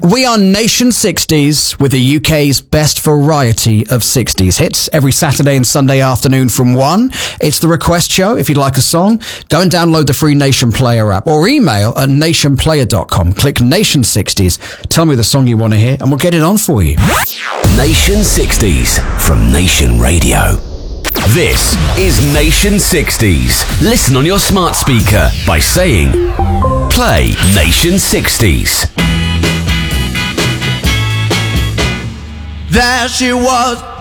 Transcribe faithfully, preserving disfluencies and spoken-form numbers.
We are Nation sixties with the U K's best variety of sixties hits every Saturday and Sunday afternoon from one. It's the request show. If you'd like a song, go and download the free Nation Player app or email at nation player dot com. Click Nation sixties, tell me the song you want to hear, and we'll get it on for you. Nation sixties from Nation Radio. This is Nation sixties. Listen on your smart speaker by saying, play Nation sixties. There she was,